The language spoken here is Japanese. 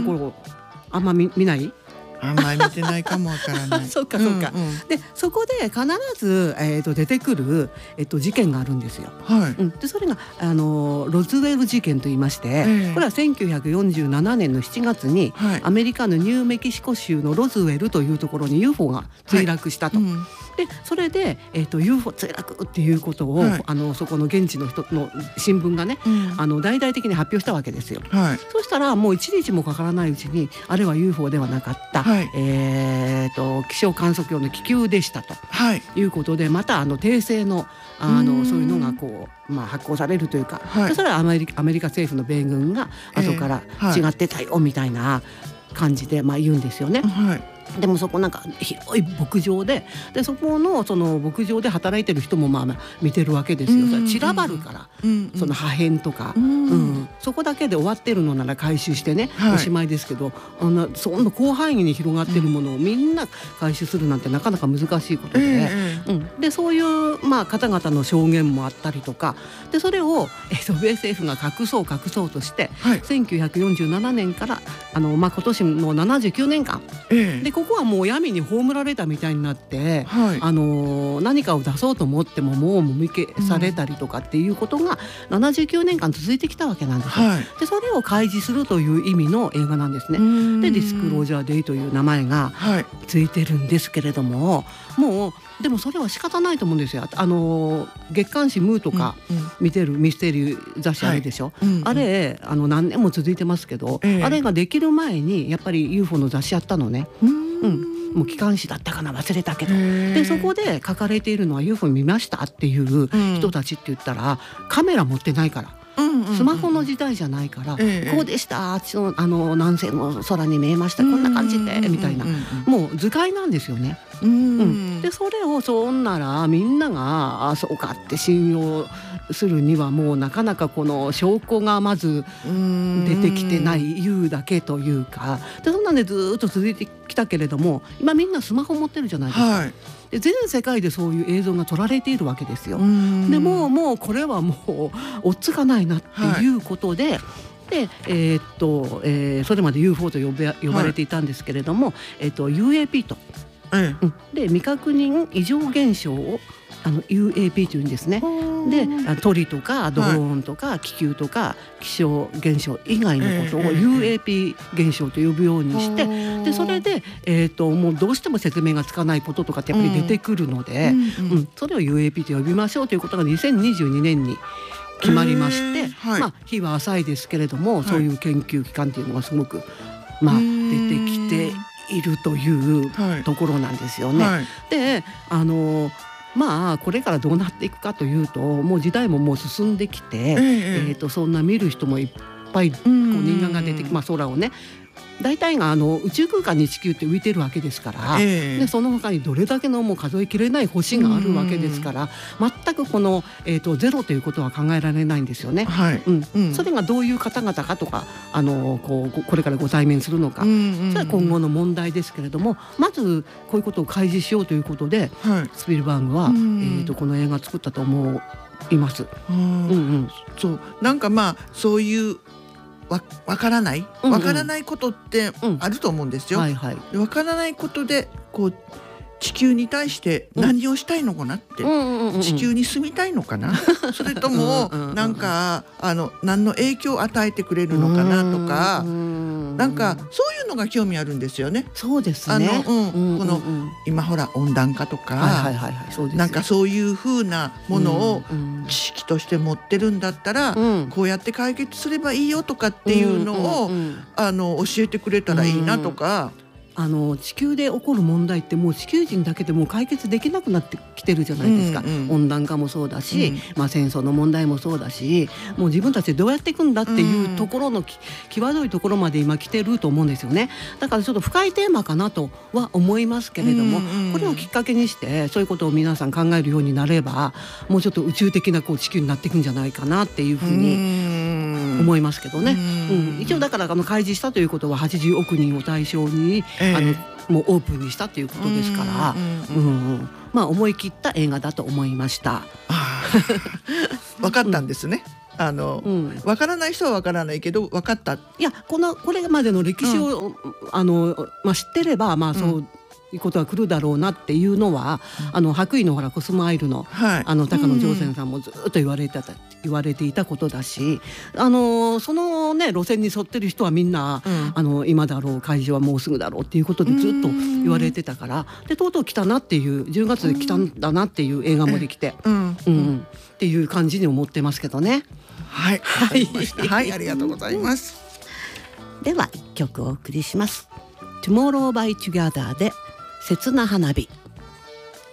ころあんま見ない？ あんまり見てないかもわからない。 そうかそうか。でそこで必ず、出てくる、事件があるんですよ。 はい。 でそれがロズウェル事件と言いまして、これは1947年の7月に、アメリカのニューメキシコ州のロズウェルというところに UFO が墜落したと。でそれで、UFO 墜落っていうことを、そこの現地の人の新聞がね、大々的に発表したわけですよ。そしたらもう1日もかからないうちにあれは UFO ではなかった、気象観測用の気球でしたと、いうことでまた訂正のそういうのがこう、発行されるというか、でそれはアメリカ政府の米軍が後から違ってたよみたいな感じで、言うんですよね。でもそこなんか広い牧場でそこのその牧場で働いてる人も見てるわけですよ。散らばるから、その破片とか、そこだけで終わってるのなら回収してね、おしまいですけど、そんな広範囲に広がってるものをみんな回収するなんてなかなか難しいことで、でそういう方々の証言もあったりとかで、それを、米政府が隠そうとして、1947年から今年の79年間、でここはもう闇に葬られたみたいになって、何かを出そうと思ってももうもみ消されたりとかっていうことが79年間続いてきたわけなんですよ。でそれを開示するという意味の映画なんですね。でディスクロージャーデイという名前がついてるんですけれども、もうでもそれは仕方ないと思うんですよ。月刊誌ムーとか見てるミステリー雑誌あるでしょ、あれ何年も続いてますけど、あれができる前にやっぱり UFO の雑誌やったのね。もう機関誌だったかな忘れたけど、でそこで書かれているのは UFO 見ましたっていう人たちって言ったらカメラ持ってないから。スマホの時代じゃないから、こうでした南西の空に見えましたこんな感じでみたいな、もう図解なんですよね。でそれをそんならみんながそうかって信用するにはもうなかなかこの証拠がまず出てきてない言うだけというかで、そんなんでずっと続いてきたけれども、今みんなスマホ持ってるじゃないですか。で全世界でそういう映像が撮られているわけですよ。でもうこれはもう追っつかないなっていうことで、それまで UFO と呼ばれていたんですけれども、UAP と、で未確認異常現象をUAP というんですね。で鳥とかドローンとか気球とか気象現象以外のことを UAP 現象と呼ぶようにして、でそれで、もうどうしても説明がつかないこととかってやっぱり出てくるので、それを UAP と呼びましょうということが2022年に決まりまして、日は浅いですけれども、そういう研究機関っていうのがすごく出てきているというところなんですよね。でこれからどうなっていくかというと、もう時代ももう進んできて、そんな見る人もいっぱいこう人間が出てき、空をね大体が宇宙空間に地球って浮いてるわけですから、でその他にどれだけのもう数えきれない星があるわけですから、全くこの、ゼロということは考えられないんですよね。それがどういう方々かとかこれからご対面するのか、それは今後の問題ですけれども、まずこういうことを開示しようということで、スピルバーグは、この映画を作ったと思います。 そうなんかそういうわからないことってあると思うんですよ。わからないことでこう地球に対して何をしたいのかなって、地球に住みたいのかなそれともなんか何の影響を与えてくれるのかなとか、なんかそういうのが興味あるんですよね。 そうですね。 この今ほら温暖化とかなんかそういう風なものを知識として持ってるんだったら、こうやって解決すればいいよとかっていうのを教えてくれたらいいなとか。 地球で起こる問題ってもう地球人だけでもう解決できなくなってきてるじゃないですか。温暖化もそうだし、戦争の問題もそうだし、もう自分たちでどうやっていくんだっていうところの際どいところまで今来てると思うんですよね。だからちょっと深いテーマかなとは思いますけれども、これをきっかけにしてそういうことを皆さん考えるようになれば、もうちょっと宇宙的な地球になっていくんじゃないかなっていうふうに思いますけどね。一応だから開示したということは80億人を対象にもうオープンにしたということですから、思い切った映画だと思いました。 分かったんですね。 わからない人はわからないけど分かった。 いやこれまでの歴史を、知ってればそういうことが来るだろうなっていうのは、白衣のコスモアイルの、高野上泉さんもずっと言われていたことだし、そのね路線に沿ってる人はみんな、今だろう開示はもうすぐだろうっていうことでずっと言われてたから、でとうとう来たなっていう10月で来たんだなっていう映画もできて、っていう感じに思ってますけどね。 はい、はい、ありがとうございます。 では1曲お送りします。Tomorrow by Together で切な花火。